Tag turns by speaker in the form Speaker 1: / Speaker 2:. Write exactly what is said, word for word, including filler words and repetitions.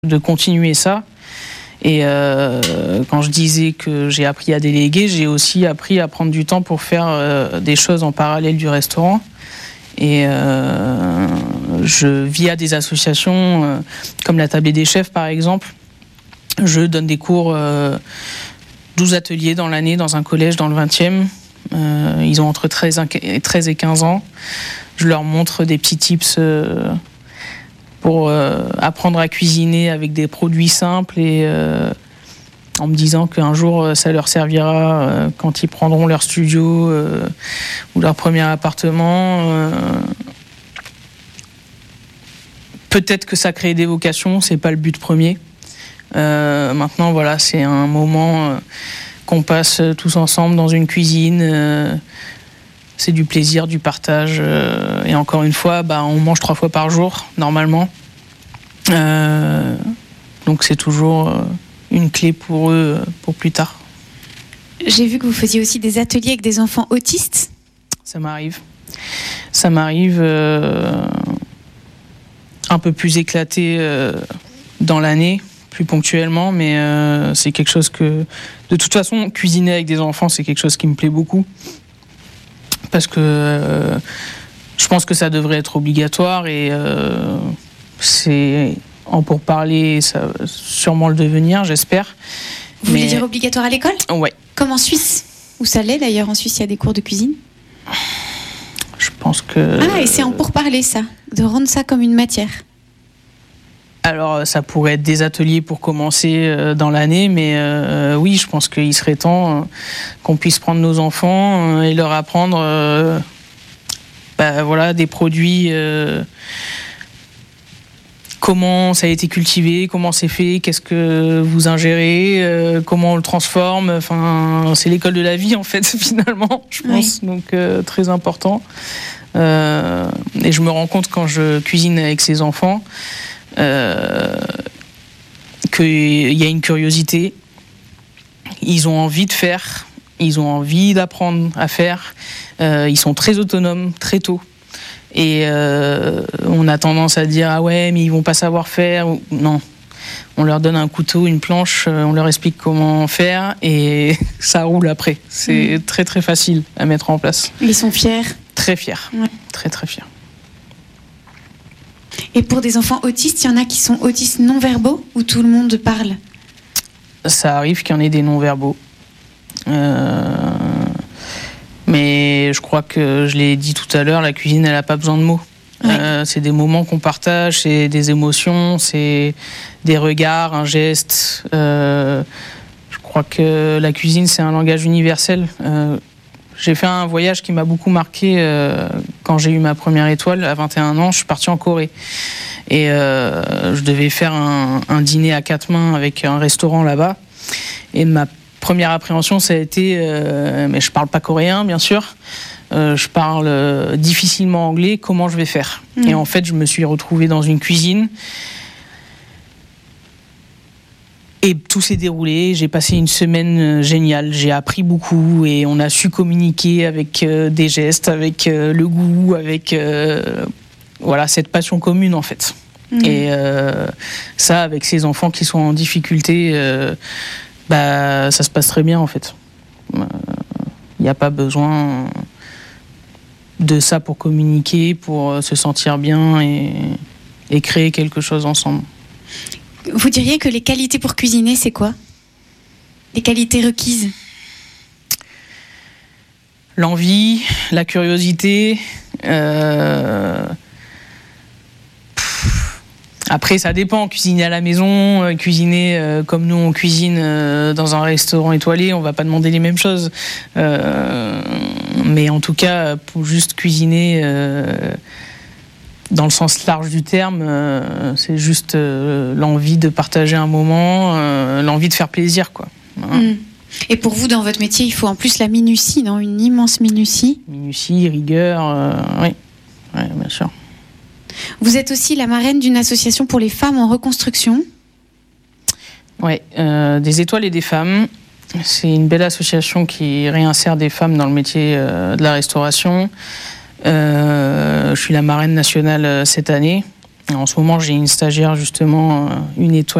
Speaker 1: de continuer ça. Et euh, quand je disais que j'ai appris à déléguer, j'ai aussi appris à prendre du temps pour faire euh, des choses en parallèle du restaurant. Et euh, je, via des associations euh, comme la Tablée des Chefs par exemple, je donne des cours, euh, douze ateliers dans l'année dans un collège dans le vingtième. Euh, ils ont entre treize et quinze ans. Je leur montre des petits tips euh, pour euh, apprendre à cuisiner avec des produits simples et euh, en me disant qu'un jour ça leur servira euh, quand ils prendront leur studio euh, ou leur premier appartement. Euh, peut-être que ça crée des vocations, c'est pas le but premier. Euh, maintenant, voilà, c'est un moment euh, qu'on passe tous ensemble dans une cuisine. Euh, c'est du plaisir, du partage. Euh, et encore une fois, bah, on mange trois fois par jour, normalement. Euh, donc c'est toujours euh, une clé pour eux, euh, pour plus tard.
Speaker 2: J'ai vu que vous faisiez aussi des ateliers avec des enfants autistes.
Speaker 1: Ça m'arrive. Ça m'arrive euh, un peu plus éclaté euh, dans l'année, plus ponctuellement, mais euh, c'est quelque chose que... De toute façon, cuisiner avec des enfants, c'est quelque chose qui me plaît beaucoup. Parce que euh, je pense que ça devrait être obligatoire et euh, c'est en pourparler, ça va sûrement le devenir, j'espère.
Speaker 2: Vous
Speaker 1: mais...
Speaker 2: voulez dire obligatoire à l'école ?
Speaker 1: Ouais.
Speaker 2: Comme en Suisse, où ça l'est d'ailleurs, en Suisse il y a des cours de cuisine.
Speaker 1: Je pense que...
Speaker 2: Ah, et c'est en pourparler ça, de rendre ça comme une matière.
Speaker 1: Alors, ça pourrait être des ateliers pour commencer euh, dans l'année, mais euh, oui, je pense qu'il serait temps euh, qu'on puisse prendre nos enfants euh, et leur apprendre euh, bah, voilà, des produits, euh, comment ça a été cultivé, comment c'est fait, qu'est-ce que vous ingérez, euh, comment on le transforme. Enfin, c'est l'école de la vie, en fait, finalement, je pense, oui. Donc euh, très important. Euh, et je me rends compte quand je cuisine avec ces enfants, Euh, qu'il y a une curiosité, ils ont envie de faire, ils ont envie d'apprendre à faire, euh, ils sont très autonomes très tôt et euh, on a tendance à dire ah ouais mais ils vont pas savoir faire. Non, on leur donne un couteau, une planche, on leur explique comment faire et ça roule après. C'est mmh. très très facile à mettre en place.
Speaker 2: Ils sont fiers.
Speaker 1: Très fiers,
Speaker 2: ouais.
Speaker 1: très très fiers.
Speaker 2: Et pour des enfants autistes, il y en a qui sont autistes non-verbaux ou tout le monde parle ?
Speaker 1: Ça arrive qu'il y en ait des non-verbaux. Euh... Mais je crois que je l'ai dit tout à l'heure, la cuisine, elle n'a pas besoin de mots. Ouais. Euh, c'est des moments qu'on partage, c'est des émotions, c'est des regards, un geste. Euh... Je crois que la cuisine, c'est un langage universel. Euh... J'ai fait un voyage qui m'a beaucoup marqué euh, quand j'ai eu ma première étoile à vingt et un ans. Je suis parti en Corée et euh, je devais faire un, un dîner à quatre mains avec un restaurant là-bas. Et ma première appréhension, ça a été, euh, mais je parle pas coréen, bien sûr. Euh, je parle euh, difficilement anglais. Comment je vais faire ? Mmh. Et en fait, je me suis retrouvée dans une cuisine. Et tout s'est déroulé, j'ai passé une semaine géniale, j'ai appris beaucoup et on a su communiquer avec euh, des gestes, avec euh, le goût, avec euh, voilà, cette passion commune en fait. Mmh. Et euh, ça, avec ces enfants qui sont en difficulté, euh, bah, ça se passe très bien en fait. Il n'y a pas besoin de ça pour communiquer, pour se sentir bien et, et créer quelque chose ensemble.
Speaker 2: Vous diriez que les qualités pour cuisiner, c'est quoi ? Les qualités requises ?
Speaker 1: L'envie, la curiosité. Euh... Après, ça dépend. Cuisiner à la maison, euh, cuisiner euh, comme nous on cuisine euh, dans un restaurant étoilé, on va pas demander les mêmes choses. Euh... Mais en tout cas, pour juste cuisiner... Euh... Dans le sens large du terme, euh, c'est juste euh, l'envie de partager un moment, euh, l'envie de faire plaisir, quoi. Hein.
Speaker 2: Mmh. Et pour vous, dans votre métier, il faut en plus la minutie, non ? Une immense minutie.
Speaker 1: Minutie, rigueur, euh, oui. oui, bien sûr.
Speaker 2: Vous êtes aussi la marraine d'une association pour les femmes en reconstruction.
Speaker 1: Oui, euh, des étoiles et des femmes. C'est une belle association qui réinsère des femmes dans le métier euh, de la restauration. Euh, je suis la marraine nationale cette année. En ce moment, j'ai une stagiaire, justement, une étoile